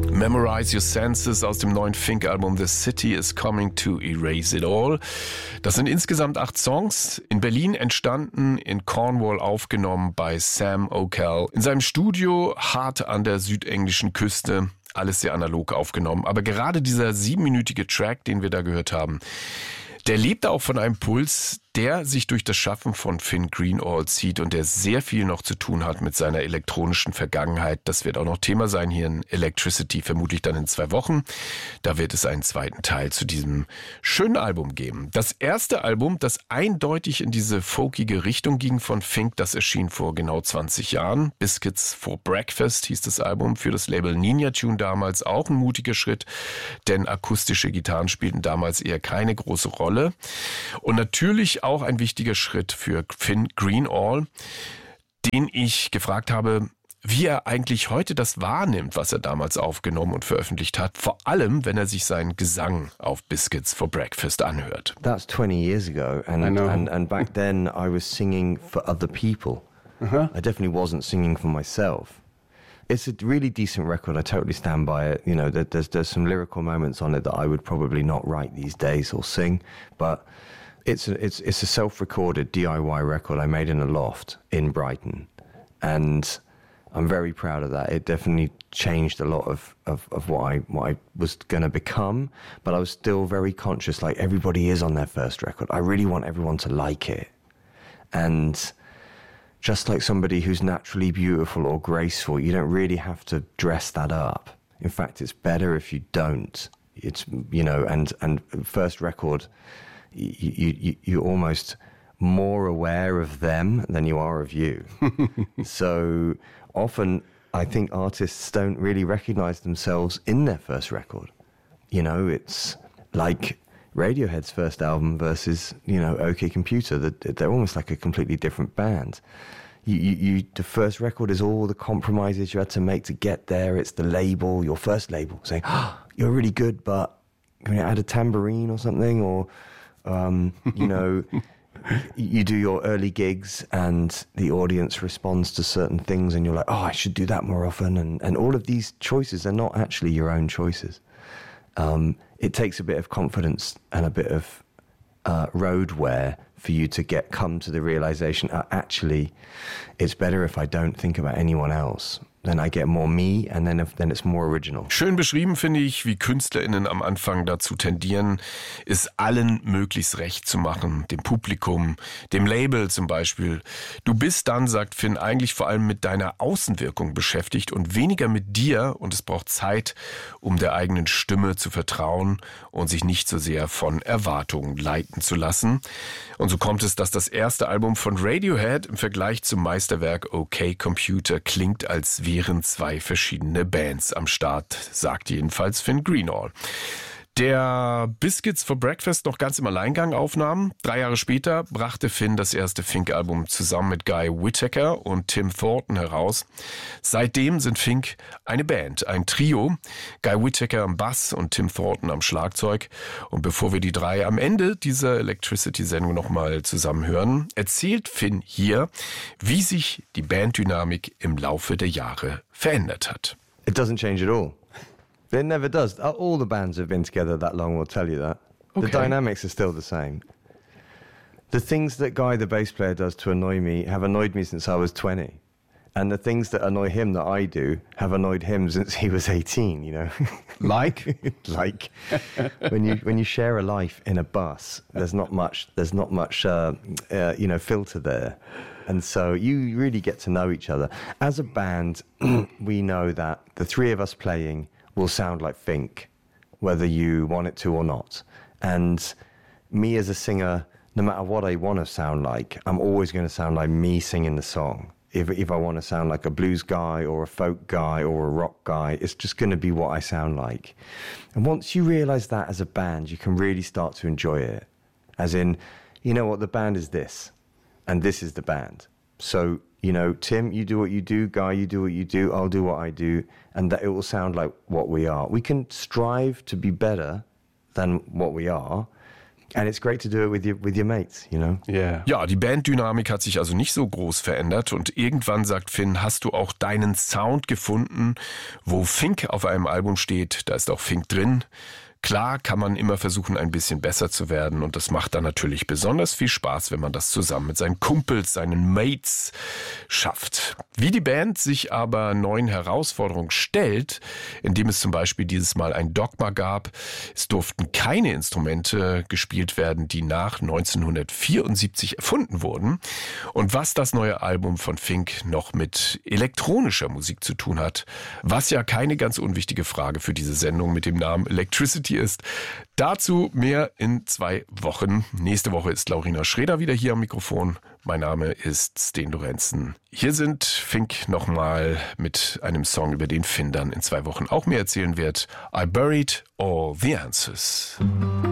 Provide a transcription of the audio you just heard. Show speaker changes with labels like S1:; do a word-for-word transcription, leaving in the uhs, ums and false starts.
S1: Memorize Your Senses aus dem neuen Fink-Album The City is Coming to Erase It All. Das sind insgesamt acht Songs, in Berlin entstanden, in Cornwall aufgenommen bei Sam O'Kell. In seinem Studio hart an der südenglischen Küste, alles sehr analog aufgenommen. Aber gerade dieser siebenminütige Track, den wir da gehört haben, der lebt auch von einem Puls, der sich durch das Schaffen von Finn Greenall zieht und der sehr viel noch zu tun hat mit seiner elektronischen Vergangenheit. Das wird auch noch Thema sein hier in Electricity, vermutlich dann in zwei Wochen. Da wird es einen zweiten Teil zu diesem schönen Album geben. Das erste Album, das eindeutig in diese folkige Richtung ging von Fink, das erschien vor genau zwanzig Jahren. Biscuits for Breakfast hieß das Album, für das Label Ninja Tune damals auch ein mutiger Schritt, denn akustische Gitarren spielten damals eher keine große Rolle. Und natürlich auch ein wichtiger Schritt für Finn Greenall, den ich gefragt habe, wie er eigentlich heute das wahrnimmt, was er damals aufgenommen und veröffentlicht hat, vor allem, wenn er sich seinen Gesang auf Biscuits for Breakfast anhört.
S2: That's twenty years ago, and and, and back then I was singing for other people. Uh-huh. I definitely wasn't singing for myself. It's a really decent record. I totally stand by it. You know, there's there's some lyrical moments on it that I would probably not write these days or sing, but it's a, it's it's a self-recorded D I Y record I made in a loft in Brighton, and I'm very proud of that. It definitely changed a lot of of, of what I what I was going to become, but I was still very conscious. Like everybody is on their first record. I really want everyone to like it, and just like somebody who's naturally beautiful or graceful, you don't really have to dress that up. In fact, it's better if you don't. It's, you know, and, and first record, you, you, you're almost more aware of them than you are of you. So often, I think artists don't really recognize themselves in their first record. You know, it's like Radiohead's first album versus, you know, OK Computer. They're almost like a completely different band. You, you, you, the first record is all the compromises you had to make to get there. It's the label, your first label, saying, oh, you're really good, but can you add a tambourine or something? Or, um, you know, you do your early gigs and the audience responds to certain things and you're like, oh, I should do that more often. And, and all of these choices are not actually your own choices. Um, it takes a bit of confidence and a bit of uh, road wear for you to get come to the realization, uh, actually, it's better if I don't think about anyone else. Then I get more me and then, if, then it's more original.
S1: Schön beschrieben finde ich, wie KünstlerInnen am Anfang dazu tendieren, es allen möglichst recht zu machen. Dem Publikum, dem Label zum Beispiel. Du bist dann, sagt Finn, eigentlich vor allem mit deiner Außenwirkung beschäftigt und weniger mit dir. Und es braucht Zeit, um der eigenen Stimme zu vertrauen und sich nicht so sehr von Erwartungen leiten zu lassen. Und so kommt es, dass das erste Album von Radiohead im Vergleich zum Meisterwerk OK Computer klingt, als wären zwei verschiedene Bands am Start, sagt jedenfalls Finn Greenall. Der Biscuits for Breakfast noch ganz im Alleingang aufnahm. Drei Jahre später brachte Finn das erste Fink-Album zusammen mit Guy Whittaker und Tim Thornton heraus. Seitdem sind Fink eine Band, ein Trio. Guy Whittaker am Bass und Tim Thornton am Schlagzeug. Und bevor wir die drei am Ende dieser Electricity-Sendung nochmal zusammen hören, erzählt Finn hier, wie sich die Banddynamik im Laufe der Jahre verändert hat.
S2: It doesn't change at all. It never does. All the bands have been together that long will tell you that. Okay. The dynamics are still the same. The things that Guy, the bass player, does to annoy me have annoyed me since I was twenty. And the things that annoy him that I do have annoyed him since he was eighteen, you know.
S1: Like?
S2: Like when you when you share a life in a bus, there's not much there's not much uh, uh, you know, filter there. And so you really get to know each other. As a band, we know that the three of us playing will sound like Fink, whether you want it to or not. And me as a singer, no matter what I want to sound like, I'm always going to sound like me singing the song. If if I want to sound like a blues guy or a folk guy or a rock guy, it's just going to be what I sound like. And once you realize that as a band, you can really start to enjoy it. As in, you know what, the band is this, and this is the band. So, you know, Tim, you do what you do, Guy, you do what you do, I'll do what I do, and that it will sound like what we are. We can strive to be better than what we are, And it's great to do it with your, with your mates, you know?
S1: Yeah. Ja, die Banddynamik hat sich also nicht so groß verändert und irgendwann, sagt Finn, hast du auch deinen Sound gefunden. Wo Fink auf einem Album steht, da ist auch Fink drin. Klar kann man immer versuchen, ein bisschen besser zu werden und das macht dann natürlich besonders viel Spaß, wenn man das zusammen mit seinen Kumpels, seinen Mates schafft. Wie die Band sich aber neuen Herausforderungen stellt, indem es zum Beispiel dieses Mal ein Dogma gab, es durften keine Instrumente gespielt werden, die nach neunzehnhundertvierundsiebzig erfunden wurden. Und was das neue Album von Fink noch mit elektronischer Musik zu tun hat, was ja keine ganz unwichtige Frage für diese Sendung mit dem Namen Electricity ist. Dazu mehr in zwei Wochen. Nächste Woche ist Laurina Schreder wieder hier am Mikrofon. Mein Name ist Sten Lorenzen. Hier sind Fink nochmal mit einem Song, über den Finn dann in zwei Wochen auch mehr erzählen wird. I Buried All the Answers.